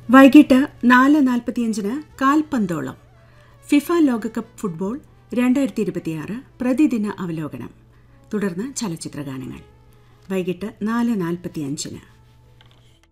വൈകിട്ട് 4:45 കാൽപന്തോളം ഫിഫ ലോകകപ്പ് ഫുട്ബോൾ 2026 പ്രതിദിന അവലോകനം. തുടർന്ന് ചലച്ചിത്രഗാനങ്ങൾ. വൈകിട്ട് 4:45